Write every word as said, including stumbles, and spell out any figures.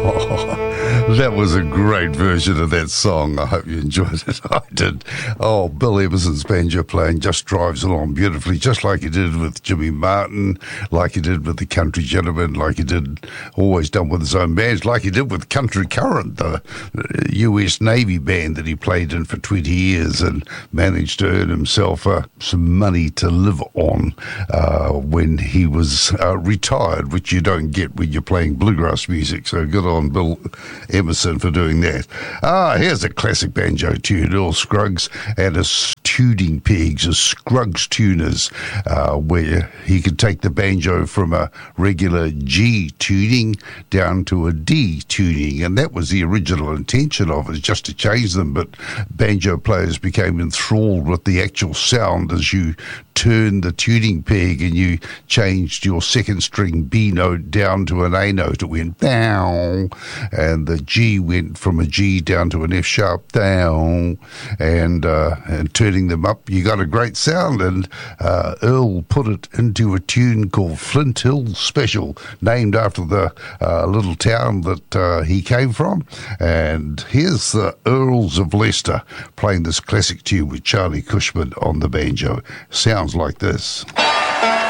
Oh, that was a great version of that song. I hope you enjoyed it. I did. Oh, Bill Emerson's banjo playing just drives along beautifully, just like he did with Jimmy Martin, like he did with the Country Gentlemen, like he did, always done with his own bands, like he did with Country Current, the U S Navy band that he played in for twenty years and managed to earn himself uh, some money to live on uh, when he was uh, retired, which you don't get when you're playing bluegrass music. So good on Bill Emerson for doing that. Ah, here's a classic banjo tune, Earl Scruggs and his tuning pegs, his Scruggs tuners, uh, where he could take the banjo from a regular G tuning down to a D tuning, and that was the original intention of it, just to change them, but banjo players became enthralled with the actual sound as you turned the tuning peg and you changed your second string B note down to an A note. It went down, and the G went from a G down to an F sharp down, and uh, and turning them up, you got a great sound. And uh, Earl put it into a tune called Flint Hill Special, named after the uh, little town that uh, he came from. And here's the Earls of Leicester playing this classic tune with Charlie Cushman on the banjo. Sounds like this.